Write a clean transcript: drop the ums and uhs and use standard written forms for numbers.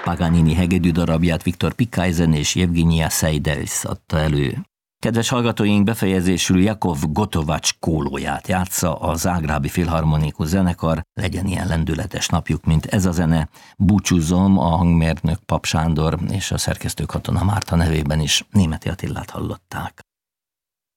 Paganini hegedű darabját Viktor Pikajzen és Jevgenia Seidels adta elő. Kedves hallgatóink, befejezésül Jakov Gotovacs kólóját játsza a Zágrábi Filharmonikus Zenekar. Legyen ilyen lendületes napjuk, mint ez a zene. Búcsúzom, a hangmérnök Pap Sándor és a szerkesztő Katona Márta nevében is. Németi Attilát hallották.